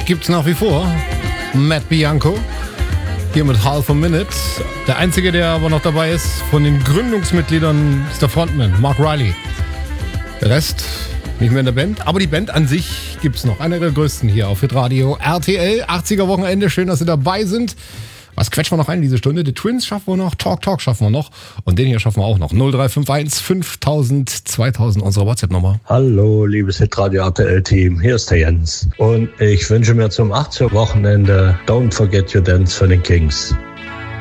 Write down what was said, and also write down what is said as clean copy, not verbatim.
gibt's nach wie vor. Matt Bianco. Hier mit Half a Minute. Der einzige, der aber noch dabei ist, von den Gründungsmitgliedern, ist der Frontman, Mark Riley. Der Rest nicht mehr in der Band, aber die Band an sich gibt's noch. Einer der größten hier auf Hitradio RTL. 80er Wochenende, schön, dass Sie dabei sind. Was quetschen wir noch ein diese Stunde? Die Twins schaffen wir noch, Talk schaffen wir noch und den hier schaffen wir auch noch. 0351 5000 2000, unsere WhatsApp-Nummer. Hallo, liebes Hitradio RTL-Team, hier ist der Jens. Und ich wünsche mir zum 80er Wochenende Don't Forget Your Dance von den Kings.